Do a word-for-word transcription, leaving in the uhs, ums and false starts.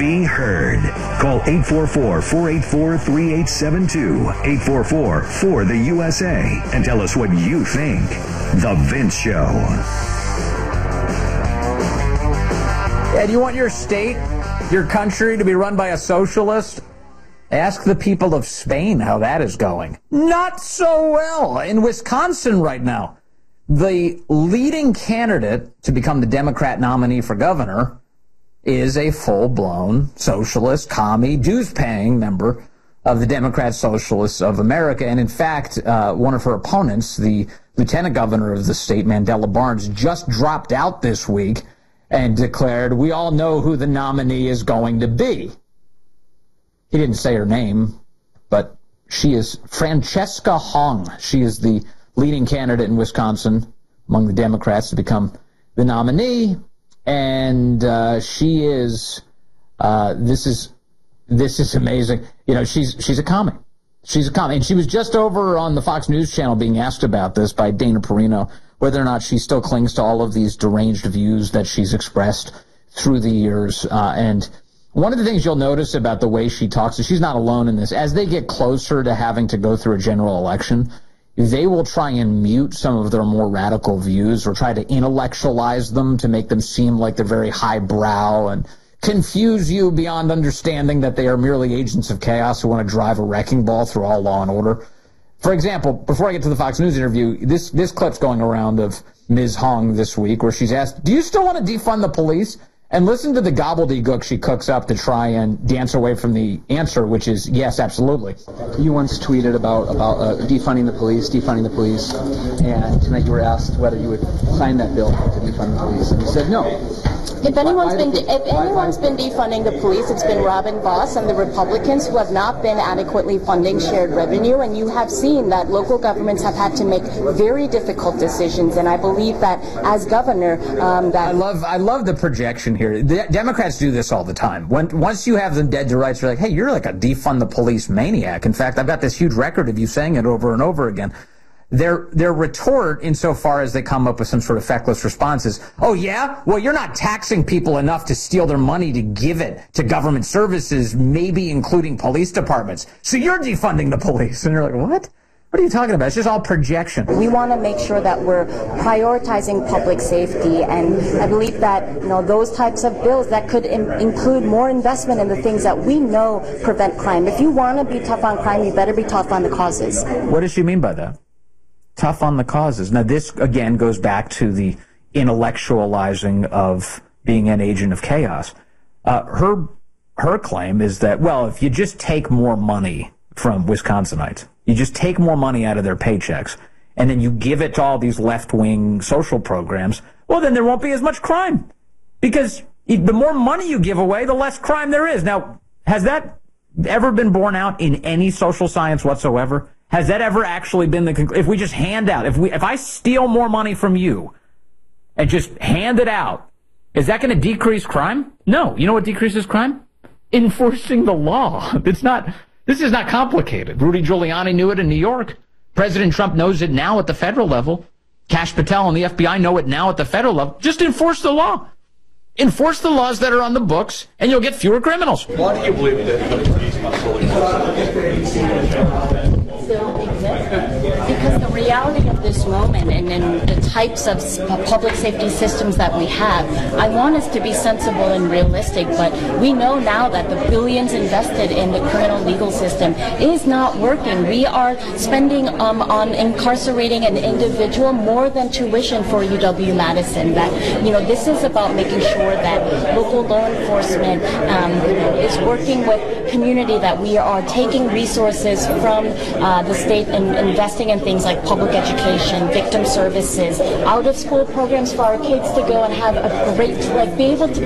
be heard. Call eight four four, four eight four, three eight seven two, eight four four, four the U S A, and tell us what you think. The Vince Show. Yeah, do you want your state, your country to be run by a socialist? Ask the people of Spain how that is going. Not so well. In Wisconsin right now, the leading candidate to become the Democrat nominee for governor is a full-blown socialist, commie, dues-paying member of the Democrat Socialists of America. And in fact, uh, one of her opponents, the lieutenant governor of the state, Mandela Barnes, just dropped out this week and declared, we all know who the nominee is going to be. He didn't say her name, but she is Francesca Hong. She is the leading candidate in Wisconsin among the Democrats to become the nominee. And uh, she is, uh, this is, this is amazing. You know, she's, she's a comic. She's a comic. And she was just over on the Fox News channel being asked about this by Dana Perino, whether or not she still clings to all of these deranged views that she's expressed through the years. Uh, and one of the things you'll notice about the way she talks is she's not alone in this. As they get closer to having to go through a general election, they will try and mute some of their more radical views or try to intellectualize them to make them seem like they're very highbrow and confuse you beyond understanding that they are merely agents of chaos who want to drive a wrecking ball through all law and order. For example, before I get to the Fox News interview, this, this clip's going around of Miz Hong this week where she's asked, do you still want to defund the police? And listen to the gobbledygook she cooks up to try and dance away from the answer, which is yes, absolutely. You once tweeted about about uh, defunding the police, defunding the police, and tonight you were asked whether you would sign that bill to defund the police, and you said no. If anyone's been if anyone's been defunding the police, it's been Robin Voss and the Republicans who have not been adequately funding shared revenue, and you have seen that local governments have had to make very difficult decisions. And I believe that as governor, um, that I love I love the projection here. The Democrats do this all the time. When once you have them dead to rights, you're like, hey, you're like a defund the police maniac. In fact, I've got this huge record of you saying it over and over again. Their their retort, insofar as they come up with some sort of feckless response, is, oh, yeah? Well, you're not taxing people enough to steal their money to give it to government services, maybe including police departments. So you're defunding the police. And you're like, what? What are you talking about? It's just all projection. We want to make sure that we're prioritizing public safety, and I believe that, you know, those types of bills that could im- include more investment in the things that we know prevent crime. If you want to be tough on crime, you better be tough on the causes. What does she mean by that? Tough on the causes. Now, this, again, goes back to the intellectualizing of being an agent of chaos. Uh, her her claim is that, well, if you just take more money from Wisconsinites, you just take more money out of their paychecks, and then you give it to all these left-wing social programs, well, then there won't be as much crime. Because the more money you give away, the less crime there is. Now, has that ever been borne out in any social science whatsoever? Has that ever actually been the conclusion? If we just hand out, if we, if I steal more money from you and just hand it out, is that going to decrease crime? No. You know what decreases crime? Enforcing the law. It's not, this is not complicated. Rudy Giuliani knew it in New York. President Trump knows it now at the federal level. Kash Patel and the F B I know it now at the federal level. Just enforce the law. Enforce the laws that are on the books, and you'll get fewer criminals. Why do you believe that the police must fully Because the reality of this moment and in the types of public safety systems that we have, I want us to be sensible and realistic, but we know now that the billions invested in the criminal legal system is not working. We are spending um, on incarcerating an individual more than tuition for U W-Madison. That, you know, this is about making sure that local law enforcement um, is working with community, that we are taking resources from uh, the state and investing in things like public education, victim services, out-of-school programs for our kids to go and have a great, like, be able to